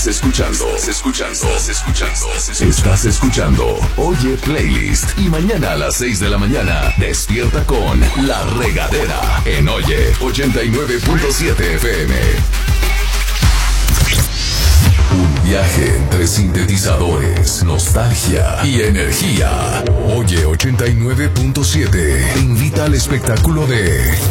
Estás escuchando Oye Playlist. Y mañana a las 6 de la mañana, despierta con La Regadera en Oye 89.7 FM. Un viaje entre sintetizadores, nostalgia y energía. Oye 89.7 te invita al espectáculo de